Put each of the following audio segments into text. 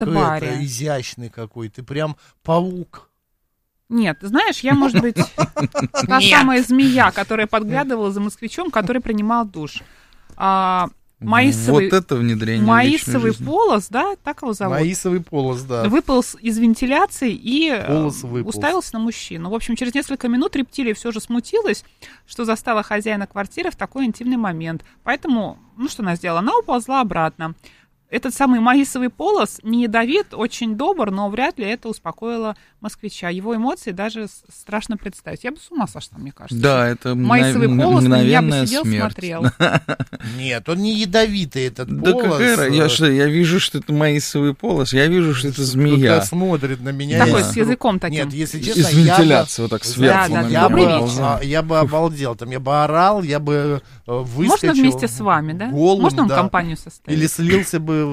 это изящный какой, ты прям паук. Нет, знаешь, я, может быть, та самая змея, которая подглядывала за москвичом, который принимал душ. Вот это внедрение Маисовый полос, да, так его зовут? Маисовый полос, да. Выполз из вентиляции и уставился на мужчину. В общем, через несколько минут рептилия все же смутилась, что застала хозяина квартиры в такой интимный момент. Поэтому, что она сделала? Она уползла обратно. Этот самый маисовый полос не ядовит, очень добр, но вряд ли это успокоило москвича. Его эмоции даже страшно представить. Я бы с ума сошла, мне кажется. Да, это маисовый полос, я бы сидел, смерть. Смотрел. Нет, он не ядовитый, этот полос. Да какая я вижу, что это маисовый полос, я вижу, что это змея. Кто-то смотрит на меня. Такой с языком таким. Нет, если честно, из вентиляции вот так сверху. Я бы обалдел, там я бы орал, я бы выскочил. Можно вместе с вами, да? Голым, можно да. компанию составить? Или слился бы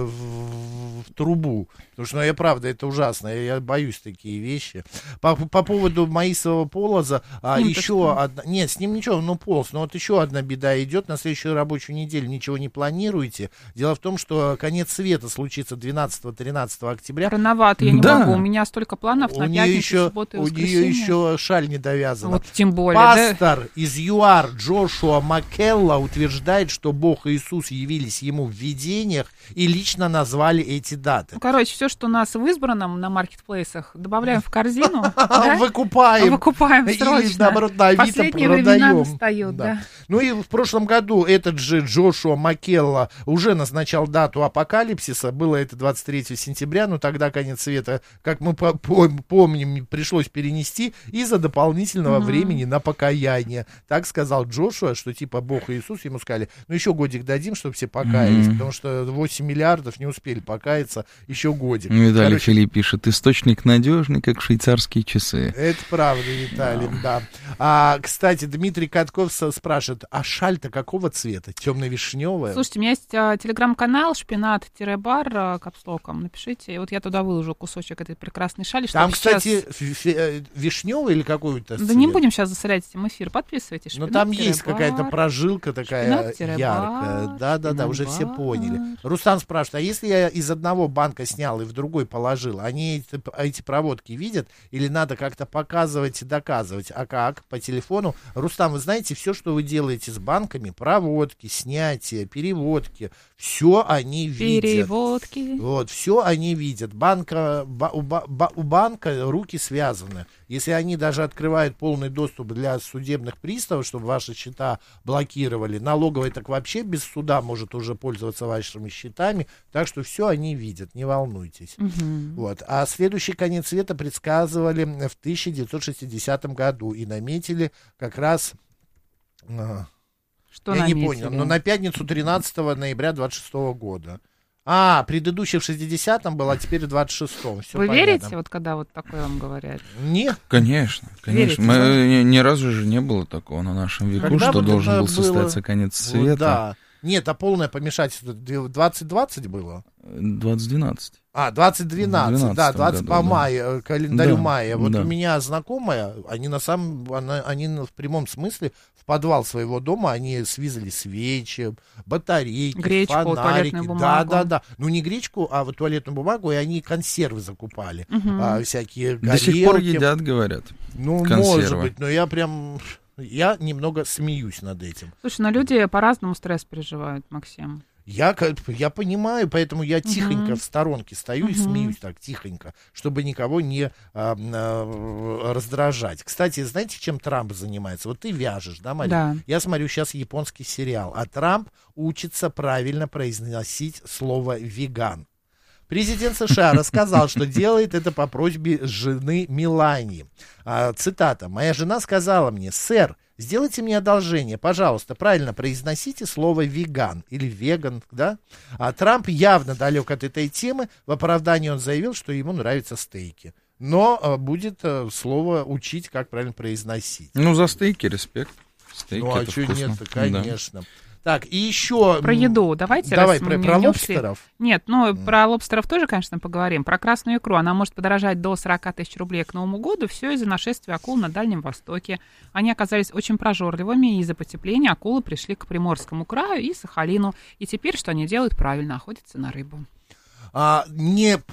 в трубу. Потому что, я правда, это ужасно. Я боюсь такие вещи. По поводу маисового полоза, еще одна... Нет, с ним ничего, полз. Но вот еще одна беда идет. На следующую рабочую неделю ничего не планируете. Дело в том, что конец света случится 12-13 октября. Рановато, я не могу. У меня столько планов на пятницу, субботу и воскресенье. У нее еще шаль не довязана. Вот тем более. Пастор из ЮАР Джошуа Маккелла утверждает, что Бог и Иисус явились ему в видениях и лично назвали эти даты. Все, что у нас в избранном на маркетплейсах, добавляем в корзину. Выкупаем срочно. Или, наоборот, на Авито Последние времена настают, да. Ну и в прошлом году этот же Джошуа Маккелла уже назначал дату апокалипсиса. Было это 23 сентября, но тогда конец света, как мы помним, пришлось перенести из-за дополнительного времени на покаяние. Так сказал Джошуа, что типа Бог и Иисус ему сказали, еще годик дадим, чтобы все покаялись, потому что 8 миллиардов не успели покаяться, еще годик. Виталий Филипп пишет, источник надежный, как швейцарские часы. Это правда, Виталий, да. Кстати, Дмитрий Катков спрашивает, а шаль-то какого цвета? Темно-вишневая? Слушайте, у меня есть телеграм-канал шпинат-бар капслоком. Напишите, и вот я туда выложу кусочек этой прекрасной шали. Там, кстати, вишневый или какой-то цвет? Да не будем сейчас засорять этим эфир, подписывайтесь. Но там есть какая-то прожилка такая яркая. Да, уже все поняли. Рустам спрашивает, а если я из одного банка снял и в другой положил, они эти проводки видят или надо как-то показывать и доказывать? А как? По телефону? Рустам, вы знаете, все, что вы делаете с банками, проводки, снятие, переводки, все они видят. Переводки. Вот, все они видят. У банка руки связаны. Если они даже открывают полный доступ для судебных приставов, чтобы ваши счета блокировали, налоговая так вообще без суда может уже пользоваться вашими счетами, так что все они видят, не волнуйтесь. Вот. А следующий конец света предсказывали в 1960 году и наметили как раз... Что я наметили? Не понял, но на пятницу 13 ноября 26 года. Предыдущий в 60-м был, а теперь в 26-м. Вы верите, вот когда вот такое вам говорят? Нет. Конечно. Верите, Ни разу же не было такого на нашем веку, когда что должен был состояться конец света. Вот, да. Нет, полное помешательство 2020 было? 2012. 2012, да, 20 по маю, календарю мая. Вот да. У меня знакомая, они в прямом смысле в подвал своего дома, они связали свечи, батарейки, гречку, фонарики. Туалетную бумагу. Да. Ну, не гречку, а вот туалетную бумагу, и они консервы закупали. Всякие горелки. До сих пор едят, говорят. Ну, консервы. Может быть, но я немного смеюсь над этим. Слушай, люди по-разному стресс переживают, Максим. Я понимаю, поэтому я тихонько в сторонке стою и смеюсь так тихонько, чтобы никого не раздражать. Кстати, знаете, чем Трамп занимается? Вот ты вяжешь, да, Мария? Да. Я смотрю сейчас японский сериал, а Трамп учится правильно произносить слово «веган». Президент США рассказал, что делает это по просьбе жены Мелании. Цитата. «Моя жена сказала мне, сэр, сделайте мне одолжение, пожалуйста, правильно произносите слово «веган» или «веган», да?» Трамп явно далек от этой темы. В оправдании он заявил, что ему нравятся стейки. Но будет слово учить, как правильно произносить. Ну, за стейки респект. Стейки а что нет-то, конечно. Да. Так, и еще... Про еду давайте. Давай, про лобстеров. Нет, про лобстеров тоже, конечно, поговорим. Про красную икру. Она может подорожать до 40 тысяч рублей к Новому году. Все из-за нашествия акул на Дальнем Востоке. Они оказались очень прожорливыми, и из-за потепления акулы пришли к Приморскому краю и Сахалину. И теперь что они делают? Правильно, охотятся на рыбу. не